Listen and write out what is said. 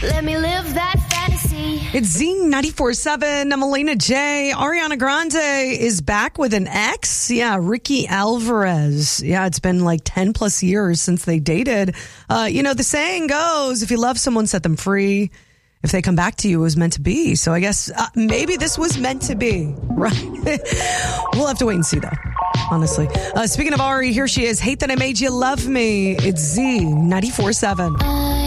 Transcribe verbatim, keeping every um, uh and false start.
Let me live that fantasy. It's Z ninety-four point seven. I'm Elena J. Ariana Grande is back with an ex. Yeah, Ricky Alvarez. Yeah, it's been like ten plus years since they dated. Uh, you know, the saying goes, if you love someone, set them free. If they come back to you, it was meant to be. So I guess uh, maybe this was meant to be, right? We'll have to wait and see, though, honestly. Uh, speaking of Ari, here she is. Hate That I Made You Love Me. It's Z ninety-four point seven.